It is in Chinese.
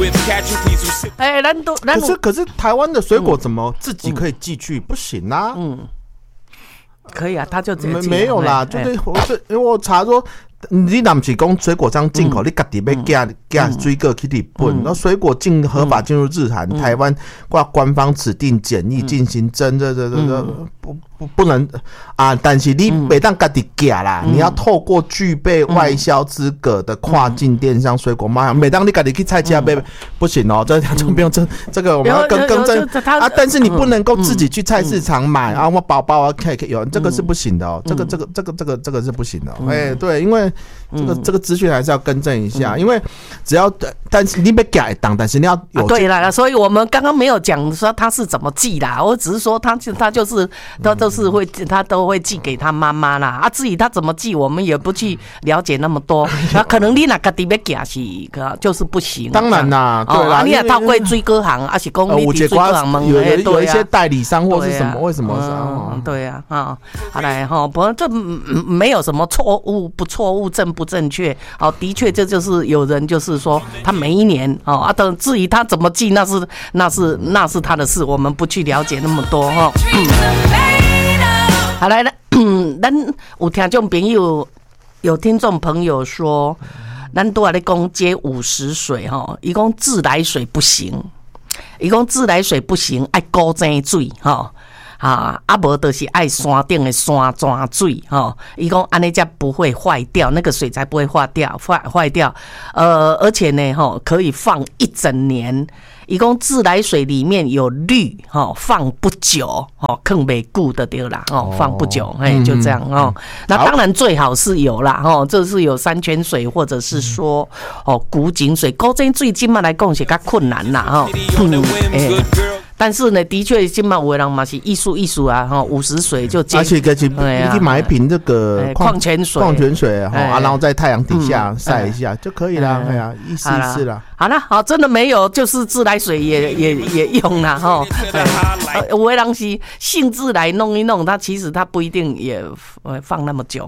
哎， 可是台湾的水果怎么自己可以寄去？不行啊。 可以啊，他就直接没有啦，就是因为我查说。你若不是讲水果商进口，你家己要寄水果去日本，那水果合法进入日韩，台湾挂官方指定检疫进行真不能啊！但是你每当家己寄啦，你要透过具备外销资格的跨境电商水果卖，每当你家己去菜市买不行哦，这不用这个我们要更正啊！但是你不能够自己去菜市场买啊，我包包啊 cake 有这个是不行的哦，这个是不行的。哎，对，因为这个资讯还是要更正一下，因为只要但是你别改档，但是你要有对啦，所以我们刚刚没有讲说他是怎么寄啦，我只是说他就是他都会寄给他妈妈啦，啊，至于他怎么寄，我们也不去了解那么多，那可能你那个地要寄是就是不行。 当然啦，对啦， 你也到过水果行，还是讲你去水果行门有一些代理商或是什么，为什么？ 对啊，好来哈，不，这没有什么错误不错误正不正确，的确这就是有人就是说他每一年等至于他怎么记，那是他的事，我们不去了解那么多哈。好来了，咱有听众朋友有听众朋友说，咱都在讲接50水哈，伊讲自来水不行，伊讲自来水不行，爱古井水哈。无就是爱山顶的山泉水伊讲安尼才不会坏掉，那个水才不会坏掉。而且呢可以放一整年。伊讲自来水里面有氯放不久更没顾的对啦放不久就这样那当然最好是有啦这是有山泉水或者是说古井水，古井水今嘛来讲是较困难啦但是呢，的确，现在有的人嘛是艺术啊，50水就接。而且你去买一瓶这个矿泉水然后在太阳底下晒一下就可以了。哎呀，意思啦。 好了，好，真的没有，就是自来水也用啦有的人是性自来弄一弄，它其实它不一定也放那么久。